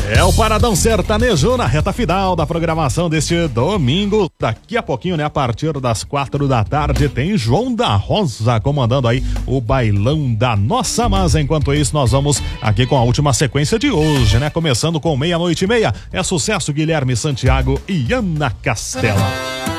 É o Paradão Sertanejo na reta final da programação deste domingo. Daqui a pouquinho, né, a partir das 4 da tarde, tem João da Rosa comandando aí o bailão da nossa. Mas enquanto isso, nós vamos aqui com a última sequência de hoje, né? Começando com 00:30. É sucesso, Guilherme Santiago e Ana Castela.